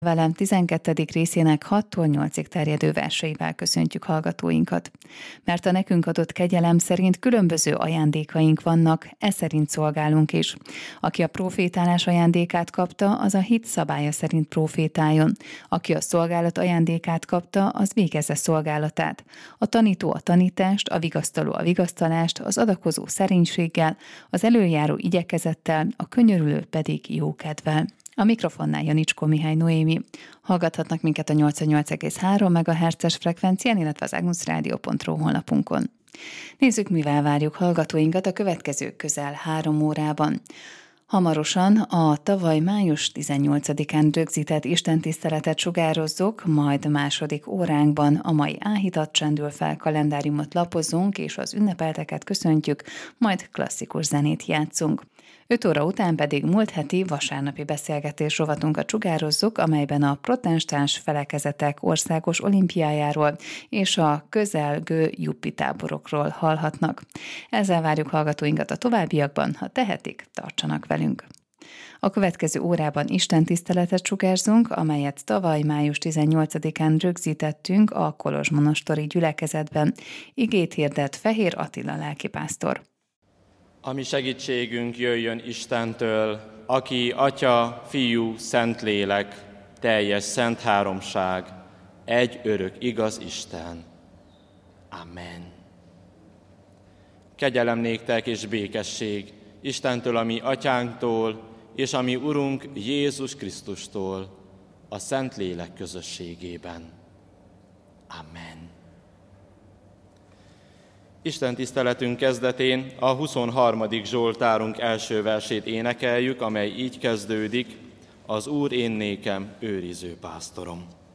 Velem 12. részének 6-tól 8-ig terjedő verseivel köszöntjük hallgatóinkat. Mert a nekünk adott kegyelem szerint különböző ajándékaink vannak, e szerint szolgálunk is. Aki a profétálás ajándékát kapta, az a hit szabálya szerint profétáljon. Aki a szolgálat ajándékát kapta, az végezze szolgálatát. A tanító a tanítást, a vigasztaló a vigasztalást, az adakozó szerénységgel, az elöljáró igyekezettel, a könyörülő pedig jókedvel. A mikrofonnál Janicskó Mihály Noémi. Hallgathatnak minket a 88,3 MHz-es frekvencián, illetve az agnuszradio.ru honlapunkon. Nézzük, mivel várjuk hallgatóinkat a következő közel 3 órában. Hamarosan a tavaly május 18-án rögzített istentiszteletet sugározzuk, majd második óránkban a mai áhítat csendül fel kalendáriumot lapozunk, és az ünnepelteket köszöntjük, majd klasszikus zenét játszunk. 5 óra után pedig múlt heti vasárnapi beszélgetés rovatunkat sugározzuk, amelyben a protestáns felekezetek országos olimpiájáról és a közelgő juppi táborokról hallhatnak. Ezzel várjuk hallgatóinkat a továbbiakban, ha tehetik, tartsanak velünk. A következő órában istentiszteletet sugárzunk, amelyet tavaly május 18-án rögzítettünk a kolozsmonastori gyülekezetben. Igét hirdet Fehér Attila lelkipásztor. A mi segítségünk jöjjön Istentől, aki Atya, Fiú, Szentlélek, teljes szent háromság, egy örök igaz Isten. Amen. Kegyelem néktek és békesség Istentől, a mi Atyánktól, és a mi Urunk Jézus Krisztustól, a Szentlélek közösségében. Amen. Isten tiszteletünk kezdetén a 23. Zsoltárunk első versét énekeljük, amely így kezdődik: az Úr én nékem őriző pásztorom.